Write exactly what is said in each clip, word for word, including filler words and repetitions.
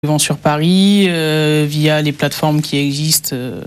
Vend sur Paris, euh, via les plateformes qui existent. Euh,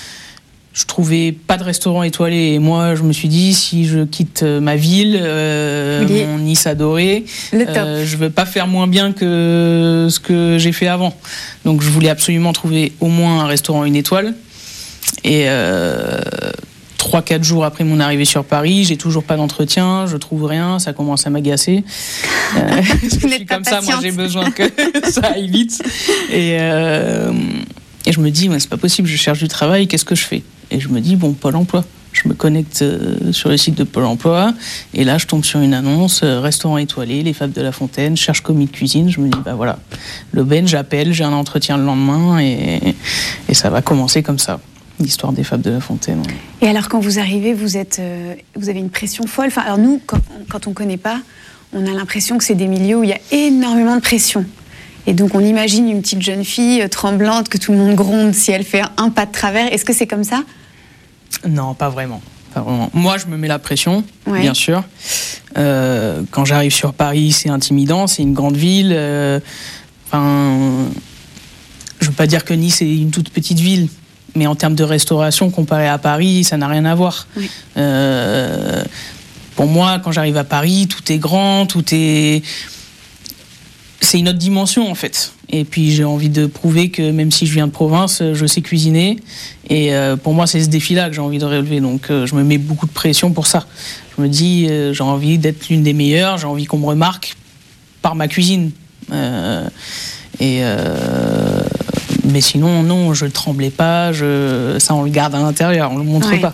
je trouvais pas de restaurant étoilé et moi je me suis dit si je quitte ma ville, euh, oui. mon Nice adoré, euh, je veux pas faire moins bien que ce que j'ai fait avant. Donc je voulais absolument trouver au moins un restaurant une étoile. Et euh, trois quatre jours après mon arrivée sur Paris, j'ai toujours pas d'entretien, je trouve rien, ça commence à m'agacer. Euh, je suis comme ça, moi j'ai besoin que ça aille vite. Et, euh, et je me dis, ouais, c'est pas possible, je cherche du travail, qu'est-ce que je fais ? Et je me dis, bon, Pôle emploi. Je me connecte euh, sur le site de Pôle emploi, et là je tombe sur une annonce, euh, restaurant étoilé, les Fables de la Fontaine, cherche commis de cuisine. Je me dis, bah voilà, l'aubaine, j'appelle, j'ai un entretien le lendemain, et, et ça va commencer comme ça. L'histoire des Fables de la Fontaine. Ouais. Et alors, quand vous arrivez, vous, êtes, euh, vous avez une pression folle. Enfin, alors nous, quand, quand on ne connaît pas, on a l'impression que c'est des milieux où il y a énormément de pression. Et donc, on imagine une petite jeune fille euh, tremblante, que tout le monde gronde si elle fait un pas de travers. Est-ce que c'est comme ça ? Non, pas vraiment. Pas vraiment. Moi, je me mets la pression, ouais. bien sûr. Euh, quand j'arrive sur Paris, c'est intimidant, c'est une grande ville. Euh, enfin, je ne veux pas dire que Nice est une toute petite ville. Mais en termes de restauration, comparé à Paris, ça n'a rien à voir. Oui. Euh, pour moi, quand j'arrive à Paris, tout est grand, tout est... C'est une autre dimension, en fait. Et puis, j'ai envie de prouver que même si je viens de province, je sais cuisiner. Et euh, pour moi, c'est ce défi-là que j'ai envie de relever. Donc, euh, je me mets beaucoup de pression pour ça. Je me dis, euh, j'ai envie d'être l'une des meilleures, j'ai envie qu'on me remarque par ma cuisine. Euh, et... Euh, Mais sinon, non, je ne tremblais pas, je... ça on le garde à l'intérieur, on ne le montre ouais. pas.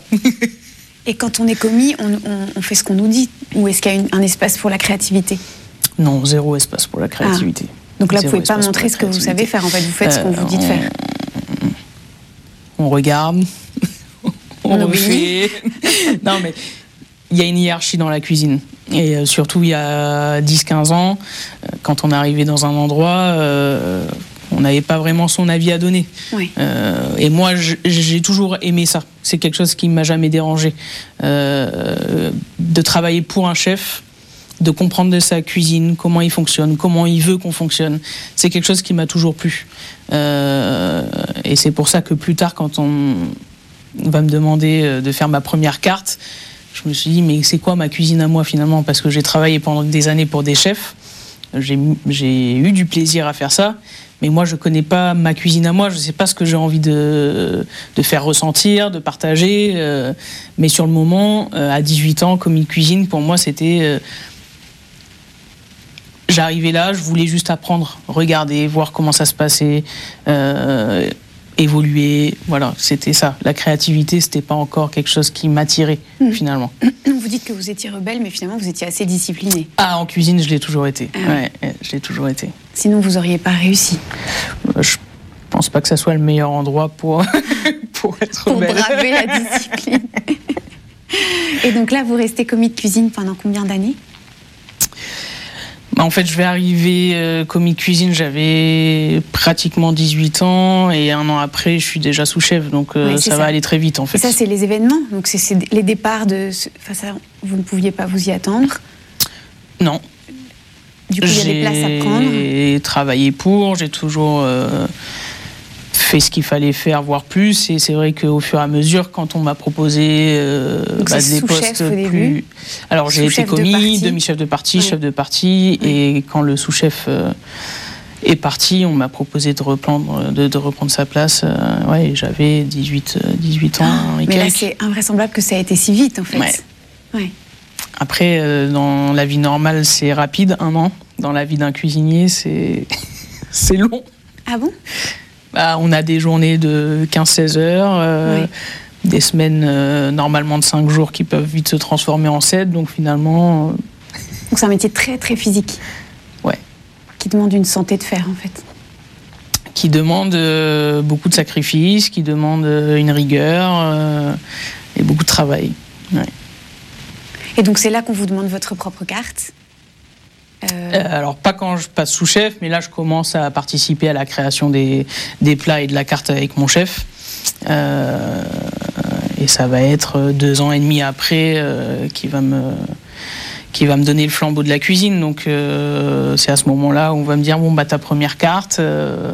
Et quand on est commis, on, on, on fait ce qu'on nous dit ? Ou est-ce qu'il y a une, un espace pour la créativité ? Non, zéro espace pour la créativité. Ah. Donc là, zéro vous ne pouvez pas montrer ce que vous savez faire, en fait, vous faites euh, ce qu'on vous dit de faire. On regarde, on, on refait. Non, mais il y a une hiérarchie dans la cuisine. Et euh, surtout, il y a dix quinze ans, euh, quand on est arrivé dans un endroit... Euh, on n'avait pas vraiment son avis à donner. Oui. Euh, et moi, j'ai toujours aimé ça. C'est quelque chose qui ne m'a jamais dérangé. Euh, de travailler pour un chef, de comprendre de sa cuisine, comment il fonctionne, comment il veut qu'on fonctionne. C'est quelque chose qui m'a toujours plu. Euh, et c'est pour ça que plus tard, quand on va me demander de faire ma première carte, je me suis dit, mais c'est quoi ma cuisine à moi finalement ? Parce que j'ai travaillé pendant des années pour des chefs. J'ai, j'ai eu du plaisir à faire ça. Mais moi, je ne connais pas ma cuisine à moi, je ne sais pas ce que j'ai envie de, de faire ressentir, de partager. Euh, mais sur le moment, euh, à dix-huit ans, commis de cuisine, pour moi, c'était... Euh, j'arrivais là, je voulais juste apprendre, regarder, voir comment ça se passait, euh, évoluer. Voilà, c'était ça. La créativité, ce n'était pas encore quelque chose qui m'attirait, mmh. finalement. Vous dites que vous étiez rebelle, mais finalement, vous étiez assez discipliné. Ah, en cuisine, je l'ai toujours été. Ah, ouais, ouais, je l'ai toujours été. Sinon, vous n'auriez pas réussi. Je pense pas que ça soit le meilleur endroit pour, pour être pour rebelle. Pour braver la discipline. Et donc là, vous restez commis de cuisine pendant combien d'années ? En fait, je vais arriver euh, commis de cuisine, j'avais pratiquement dix-huit ans, et un an après, je suis déjà sous-chef, donc euh, ouais, ça, ça va aller très vite, en fait. Et ça, c'est les événements, donc c'est, c'est les départs de... Enfin, ça, vous ne pouviez pas vous y attendre ? Non. Du coup, il y a des places à prendre ? J'ai travaillé pour, j'ai toujours euh, fait ce qu'il fallait faire, voire plus, et c'est vrai qu'au fur et à mesure, quand on m'a proposé euh, bah, des postes plus... Début. Alors, j'ai été commis, de demi-chef de parti, ouais. chef de parti, ouais. et quand le sous-chef euh, est parti, on m'a proposé de reprendre, de, de reprendre sa place. Euh, ouais, j'avais dix-huit, dix-huit ans. Ah, et mais là, c'est invraisemblable que ça ait été si vite, en fait. Ouais. Ouais. Après, euh, dans la vie normale, c'est rapide, un an. Dans la vie d'un cuisinier, c'est, c'est long. Ah bon ? Bah, on a des journées de quinze seize heures, euh, oui. des semaines euh, normalement de cinq jours qui peuvent vite se transformer en sept, donc finalement... Euh... Donc c'est un métier très très physique. Ouais. Qui demande une santé de fer, en fait. Qui demande euh, beaucoup de sacrifices, qui demande euh, une rigueur euh, et beaucoup de travail. Ouais. Et donc c'est là qu'on vous demande votre propre carte ? Euh... Euh, alors pas quand je passe sous-chef, mais là je commence à participer à la création des, des plats et de la carte avec mon chef. Euh, et ça va être deux ans et demi après euh, qui va me qui va me donner le flambeau de la cuisine. Donc euh, c'est à ce moment-là où on va me dire bon bah ta première carte. Euh,